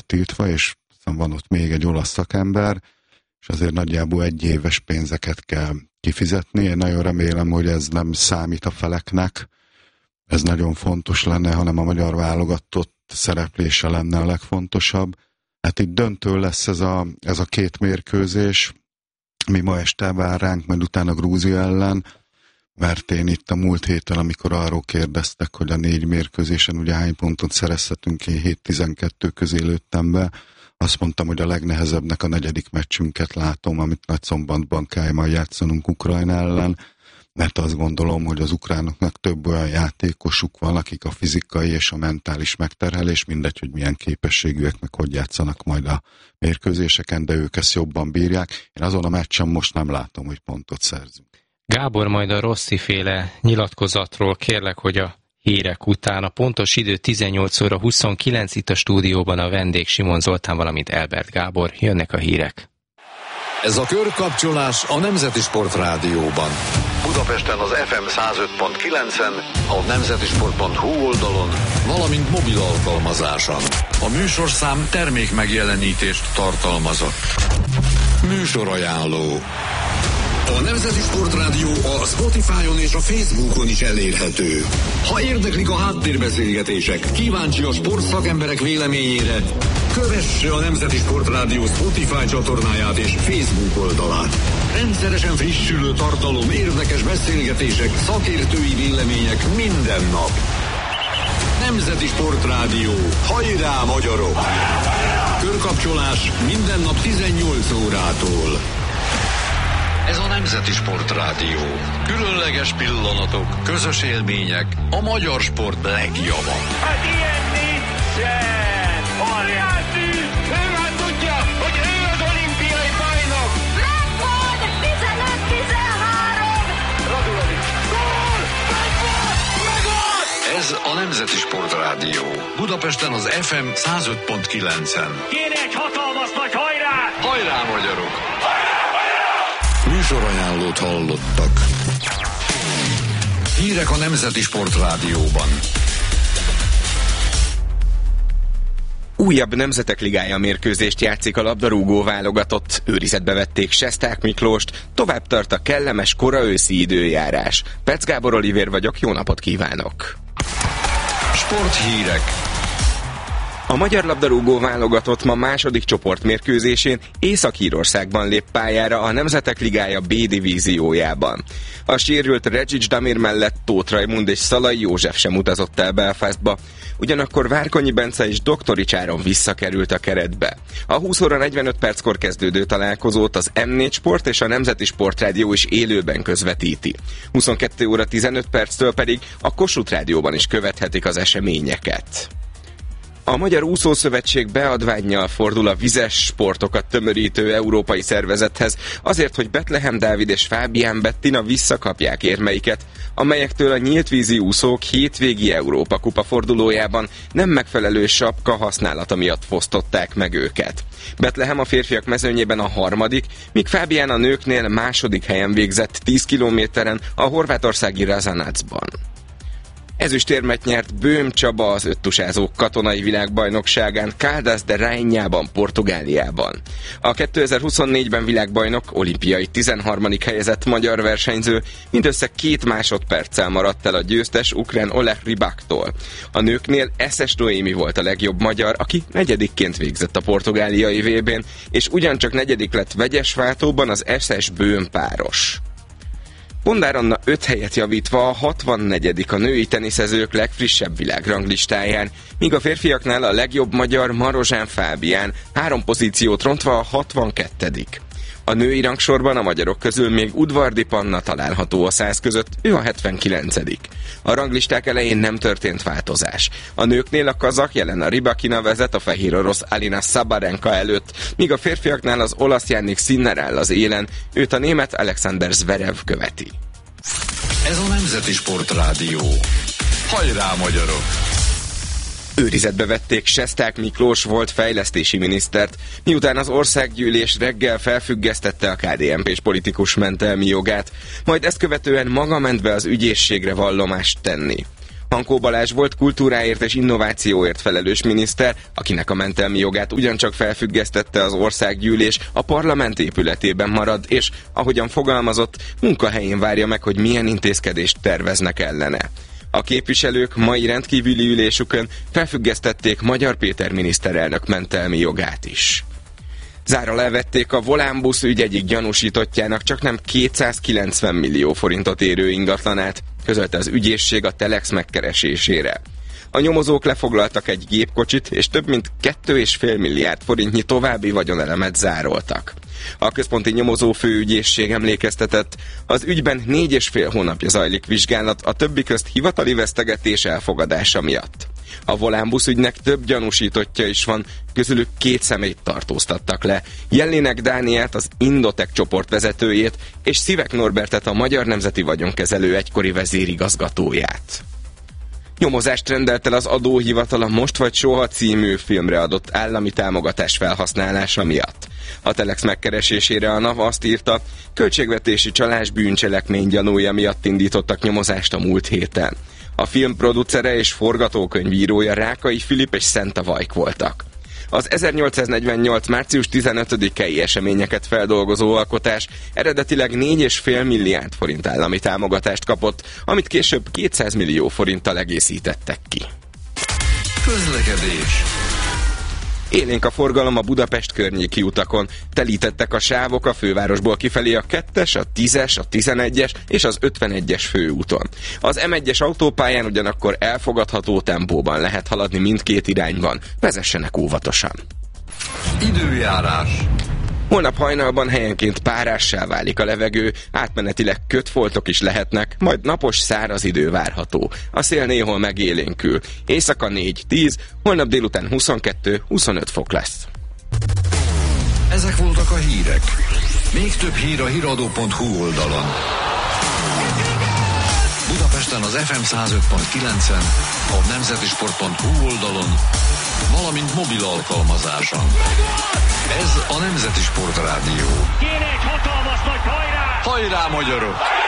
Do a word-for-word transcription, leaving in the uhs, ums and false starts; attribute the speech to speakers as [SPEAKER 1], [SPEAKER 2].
[SPEAKER 1] tiltva, és van ott még egy olasz szakember, és azért nagyjából egy éves pénzeket kell kifizetni. Én nagyon remélem, hogy ez nem számít a feleknek, ez nagyon fontos lenne, hanem a magyar válogatott szereplése lenne a legfontosabb. Hát itt döntő lesz ez a, ez a két mérkőzés, mi ma este vár ránk, majd utána Grúzia ellen, mert én itt a múlt héten, amikor arról kérdeztek, hogy a négy mérkőzésen ugye hány pontot szerezhetünk, én hét tizenkettő közé lőttem be, azt mondtam, hogy a legnehezebbnek a negyedik meccsünket látom, amit Nagyszombatban kell majd játszanunk Ukrajna ellen, mert azt gondolom, hogy az ukránoknak több olyan játékosuk van, akik a fizikai és a mentális megterhelés, mindegy, hogy milyen képességűek, meg hogy játszanak majd a mérkőzéseken, de ők ezt jobban bírják. Én azon a meccsen most nem látom, hogy pontot szerzünk.
[SPEAKER 2] Gábor, majd a Rossi-féle nyilatkozatról kérlek, hogy a hírek után, a pontos idő tizennyolc óra huszonkilenc, itt a stúdióban a vendég Simon Zoltán, valamint Elbert Gábor. Jönnek a hírek.
[SPEAKER 3] Ez a körkapcsolás a Nemzeti Sport Rádióban. Budapesten az ef em száz öt pont kilencen, a nemzetisport pont hu oldalon, valamint mobil alkalmazáson. A műsorszám termék megjelenítést tartalmazott. Műsorajánló. A Nemzeti Sport Rádió a Spotify-on és a Facebookon is elérhető. Ha érdeklik a háttérbeszélgetések, kíváncsi a sportszakemberek véleményére, kövesse a Nemzeti Sport Rádió Spotify csatornáját és Facebook oldalát. Rendszeresen frissülő tartalom, érdekes beszélgetések, szakértői vélemények minden nap. Nemzeti Sport Rádió. Hajrá, magyarok! Körkapcsolás minden nap tizennyolc órától. Ez a Nemzeti Sport Rádió. Különleges pillanatok, közös élmények, a magyar sport legjava.
[SPEAKER 4] Hát ilyen nincsen! Óriási! Ő már tudja, hogy ő az olimpiai bajnok!
[SPEAKER 5] Megvan! tizenöt tizenhárom!
[SPEAKER 4] Radulovics! Gól! Megvan! Megvan!
[SPEAKER 3] Ez a Nemzeti Sport Rádió. Budapesten az ef em száz öt pont kilencen.
[SPEAKER 4] Kéne egy hatalmas nagy hajrá!
[SPEAKER 3] Hajrá, magyarok! Műsorajánlót hallottak. Hírek a Nemzeti Sport Rádióban.
[SPEAKER 6] Újabb Nemzetek Ligája mérkőzést játszik a labdarúgó válogatott. Őrizetbe vették Sesták Miklóst, tovább tart a kellemes kora őszi időjárás. Pec Gábor Olivér vagyok, jó napot kívánok!
[SPEAKER 3] Sporthírek.
[SPEAKER 6] A magyar labdarúgó válogatott ma második csoportmérkőzésén Észak-Írországban lép pályára a Nemzetek Ligája B divíziójában. A sérült Reggics Damir mellett Tóth Rajmund és Szalai József sem utazott el Belfastba, ugyanakkor Várkonyi Bence és Doktorics Áron visszakerült a keretbe. A húsz óra negyvenöt perckor kezdődő találkozót az em négy Sport és a Nemzeti Sport Rádió is élőben közvetíti. huszonkettő óra tizenöt perctől pedig a Kossuth Rádióban is követhetik az eseményeket. A Magyar Úszószövetség beadvánnyal fordul a vizes sportokat tömörítő európai szervezethez, azért, hogy Betlehem Dávid és Fábián Bettina visszakapják érmeiket, amelyektől a nyíltvízi úszók hétvégi Európa kupa fordulójában nem megfelelő sapka használata miatt fosztották meg őket. Betlehem a férfiak mezőnyében a harmadik, míg Fábián a nőknél második helyen végzett tíz kilométeren a horvátországi Razanacban. Ezüstérmet nyert Böhm Csaba az öttusázók katonai világbajnokságán Caldas de Rainhában, Portugáliában. A kétezer-huszonnégyben világbajnok, olimpiai tizenharmadik helyezett magyar versenyző mindössze két másodperccel maradt el a győztes ukrán Oleg Rybaktól. A nőknél Eszes Noémi volt a legjobb magyar, aki negyedikként végzett a portugáliai vé bén, és ugyancsak negyedik lett vegyesváltóban az Eszes Böhm páros. Bondár Anna öt helyet javítva a hatvannegyedik a női teniszezők legfrissebb világranglistáján, míg a férfiaknál a legjobb magyar Marozsán Fábián három pozíciót rontva a hatvankettedik A női rangsorban a magyarok közül még Udvardi Panna található a száz között, ő a hetvenkilencedik A ranglisták elején nem történt változás. A nőknél a kazak Jelena Rybakina vezet a fehér orosz Alina Sabarenka előtt, míg a férfiaknál az olasz Jannik Sinner áll az élen, őt a német Alexander Zverev követi.
[SPEAKER 3] Ez a Nemzeti Sport Rádió. Hajrá, magyarok!
[SPEAKER 6] Őrizetbe vették Sesták Miklós volt fejlesztési minisztert, miután az országgyűlés reggel felfüggesztette a ká dé en pés politikus mentelmi jogát, majd ezt követően maga ment be az ügyészségre vallomást tenni. Hankó Balázs volt kultúráért és innovációért felelős miniszter, akinek a mentelmi jogát ugyancsak felfüggesztette az országgyűlés, a parlament épületében marad, és ahogyan fogalmazott, munkahelyén várja meg, hogy milyen intézkedést terveznek ellene. A képviselők mai rendkívüli ülésükön felfüggesztették Magyar Péter miniszterelnök mentelmi jogát is. Zárra levették a Volánbusz ügy egyik gyanúsítottjának csaknem kétszázkilencven millió forintot érő ingatlanát, közölte az ügyészség a Telex megkeresésére. A nyomozók lefoglaltak egy gépkocsit, és több mint két egész öt milliárd forintnyi további vagyonelemet zároltak. A központi nyomozó főügyészség emlékeztetett, az ügyben négy és fél hónapja zajlik vizsgálat, a többi közt hivatali vesztegetés elfogadása miatt. A Volánbusz ügynek több gyanúsítottja is van, közülük két személyt tartóztattak le. Jellinek Dániát, az Indotek csoport vezetőjét, és Szivek Norbertet, a Magyar Nemzeti Vagyonkezelő egykori vezérigazgatóját. Nyomozást rendelt el az adóhivatal a Most vagy soha című filmre adott állami támogatás felhasználása miatt. A Telex megkeresésére a NAV azt írta, költségvetési csalás bűncselekmény gyanúja miatt indítottak nyomozást a múlt héten. A film producere és forgatókönyvírója Rákai Filip és Szenta Vajk voltak. Az ezernyolcszáznegyvennyolc. március tizenötödikei eseményeket feldolgozó alkotás eredetileg négy és fél milliárd forint állami támogatást kapott, amit később kétszáz millió forinttal egészítettek ki.
[SPEAKER 3] Közlekedés.
[SPEAKER 6] Élénk a forgalom a Budapest környéki utakon. Telítettek a sávok a fővárosból kifelé a kettes, a tízes, a tizenegyes és az ötvenegyes főúton. Az em egyes autópályán ugyanakkor elfogadható tempóban lehet haladni mindkét irányban. Vezessenek óvatosan.
[SPEAKER 3] Időjárás.
[SPEAKER 6] Holnap hajnalban helyenként párássá válik a levegő, átmenetileg kötfoltok is lehetnek, majd napos száraz idő várható. A szél néhol megélénkül. Éjszaka négy-tíz, holnap délután huszonkettő-huszonöt fok lesz.
[SPEAKER 3] Ezek voltak a hírek. Még több hír a híradó pont hu oldalon. Budapesten az ef em száz öt pont kilencen, a nemzetisport pont hu oldalon, valamint mobil alkalmazáson. Ez a Nemzeti Sport Rádió.
[SPEAKER 4] Kéne egy hatalmas nagy hajrá!
[SPEAKER 3] Hajrá, magyarok!